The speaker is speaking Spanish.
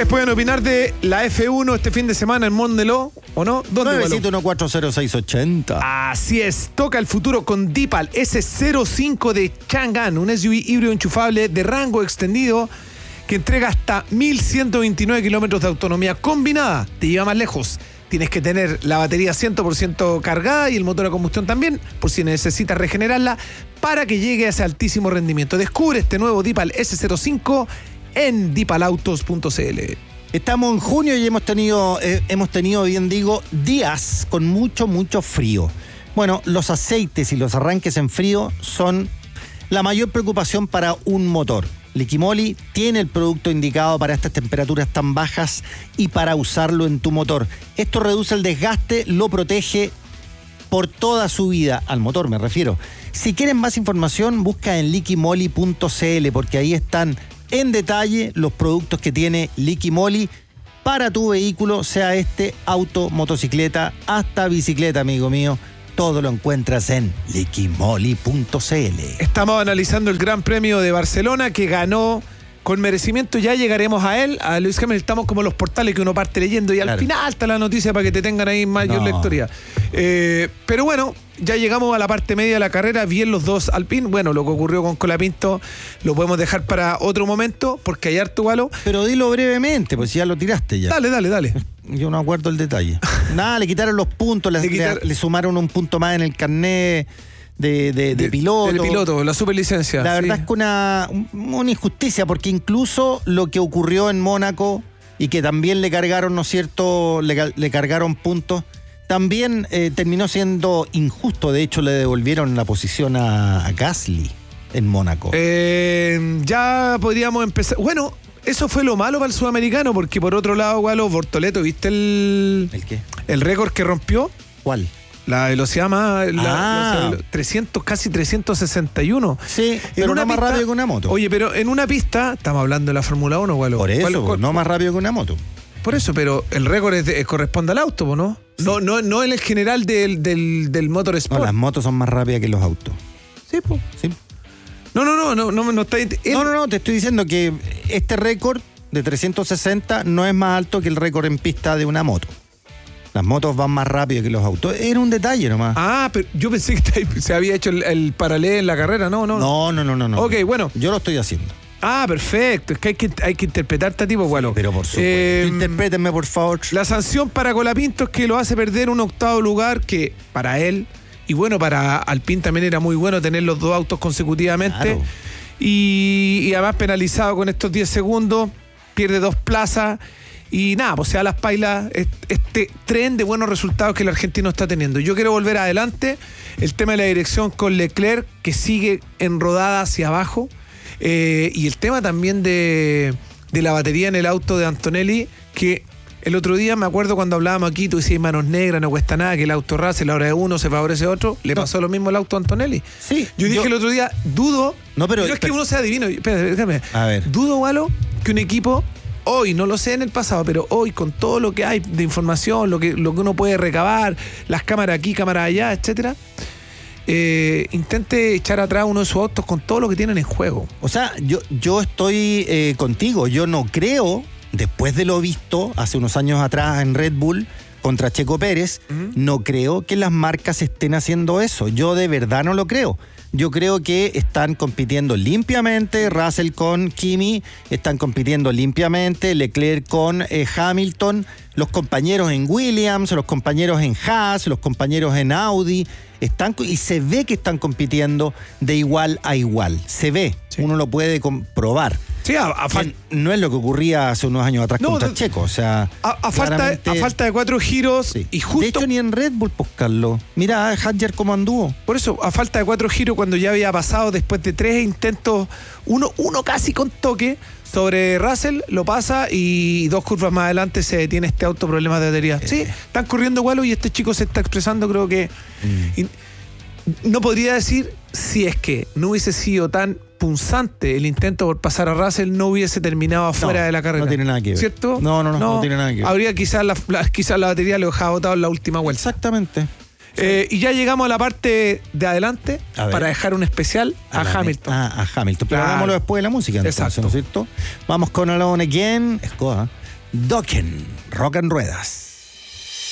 pueden opinar de la F1 este fin de semana en Mondeló, ¿o no? ¿Dónde? 971400680. Así es, toca el futuro con Deepal S05 de Chang'an, un SUV híbrido enchufable de rango extendido que entrega hasta 1.129 kilómetros de autonomía combinada. Te lleva más lejos. Tienes que tener la batería 100% cargada y el motor a combustión también, por si necesitas regenerarla, para que llegue a ese altísimo rendimiento. Descubre este nuevo Deepal S05 en deepalautos.cl. Estamos en junio y hemos tenido, bien digo, días con mucho frío. Bueno, los aceites y los arranques en frío son la mayor preocupación para un motor. Liquimoli tiene el producto indicado para estas temperaturas tan bajas y para usarlo en tu motor. Esto reduce el desgaste, lo protege por toda su vida, al motor me refiero. Si quieren más información, busca en liquimoli.cl porque ahí están en detalle los productos que tiene Liquimoli para tu vehículo, sea este auto, motocicleta, hasta bicicleta, amigo mío. Todo lo encuentras en liquimoli.cl. Estamos analizando el Gran Premio de Barcelona que ganó con merecimiento. Ya llegaremos a él. A Lewis Hamilton estamos como los portales que uno parte leyendo y al final está la noticia para que te tengan ahí mayor lectoría. Pero bueno, ya llegamos a la parte media de la carrera. Bien los dos Alpine. Bueno, lo que ocurrió con Colapinto lo podemos dejar para otro momento porque hay harto galo. Pero dilo brevemente, pues ya lo tiraste ya. Dale. Yo no acuerdo el detalle. Nada, le quitaron los puntos, le sumaron un punto más en el carnet de piloto. De piloto, la superlicencia. La verdad es que una injusticia, porque incluso lo que ocurrió en Mónaco y que también le cargaron, ¿no es cierto?, le cargaron puntos, también terminó siendo injusto. De hecho, le devolvieron la posición a Gasly en Mónaco. Ya podríamos empezar. Bueno, eso fue lo malo para el sudamericano, porque por otro lado, Gualo, Bortoleto, ¿viste ¿El qué? El récord que rompió? ¿Cuál? La velocidad más... 300, casi 361. Sí, pero no más rápido que una moto. Oye, pero en una pista, estamos hablando de la Fórmula 1, Gualo. Por eso, no más rápido que una moto. Por eso, pero el récord corresponde al auto, ¿no? Sí. No en el general del motorsport. No, las motos son más rápidas que los autos. Sí, pues. Sí. No está... No, te estoy diciendo que este récord de 360 no es más alto que el récord en pista de una moto. Las motos van más rápido que los autos. Era un detalle nomás. Ah, pero yo pensé que se había hecho el paralelo en la carrera. No. No. Ok, bueno. Yo lo estoy haciendo. Ah, perfecto. Es que hay que interpretarte a tipo, Gualo. Pero por supuesto. Interprétenme, por favor. La sanción para Colapinto es que lo hace perder un octavo lugar que para él, y bueno, para Alpine también era muy bueno tener los dos autos consecutivamente. Claro. Y además penalizado con estos 10 segundos, pierde 2 plazas. Y nada, pues se da las pailas este tren de buenos resultados que el argentino está teniendo. Yo quiero volver adelante. El tema de la dirección con Leclerc, que sigue enrodada hacia abajo. Y el tema también de la batería en el auto de Antonelli, que el otro día me acuerdo cuando hablábamos aquí, tú decías manos negras, no cuesta nada, que el auto Russell, la hora de uno se favorece a otro. Le pasó lo mismo al auto a Antonelli. Sí. Yo dije el otro día, dudo. No, pero es que uno sea adivino. Espérate, déjame. A ver. Dudo, Gualo, que un equipo hoy, no lo sé en el pasado, pero hoy con todo lo que hay de información, lo que uno puede recabar, las cámaras aquí, cámaras allá, etcétera, intente echar atrás uno de sus autos con todo lo que tienen en juego. O sea, yo estoy contigo. Yo no creo, después de lo visto hace unos años atrás en Red Bull contra Checo Pérez, no creo que las marcas estén haciendo eso. Yo de verdad no lo creo. Yo creo que están compitiendo limpiamente, Russell con Kimi, están compitiendo limpiamente, Leclerc con Hamilton, los compañeros en Williams, los compañeros en Haas, los compañeros en Audi, y se ve que están compitiendo de igual a igual. Se ve, sí. Uno lo puede comprobar. Sí, no es lo que ocurría hace unos años atrás contra Checo. O sea, a falta de 4 giros, sí. Y justo. De hecho, ni en Red Bull, pues, Carlos. Mira a Hadjar cómo anduvo. Por eso, a falta de 4 giros, cuando ya había pasado después de 3 intentos, uno casi con toque sobre Russell, lo pasa y 2 curvas más adelante se detiene este auto, problemas de batería. Sí, están corriendo igual y este chico se está expresando, creo que. No podría decir si es que no hubiese sido tan punzante el intento por pasar a Russell, no hubiese terminado afuera de la carrera. No tiene nada que ver. ¿Cierto? No tiene nada que ver. Habría quizás la batería lo dejaba botado en la última vuelta. Exactamente. Y ya llegamos a la parte de adelante para dejar un especial a Hamilton. A Hamilton. Pero hagámoslo después de la música. Entonces, exacto. ¿no es cierto? Vamos con Alone Again. Escoda. Dokken, Rock and Ruedas.